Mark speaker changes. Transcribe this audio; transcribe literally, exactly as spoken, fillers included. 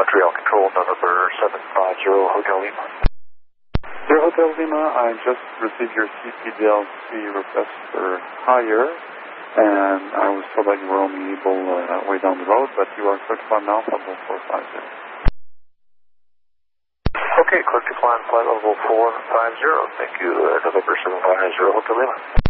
Speaker 1: Montreal Control, November seven five zero, Hotel Lima.
Speaker 2: Dear Hotel Lima, I just received your C P D L C request for hire, and I was told that you were only able uh, way down the road, but you are certified now for level four five zero.
Speaker 1: Okay, clear to climb flight level four five zero. Thank you, uh, November seven five zero, Hotel Lima.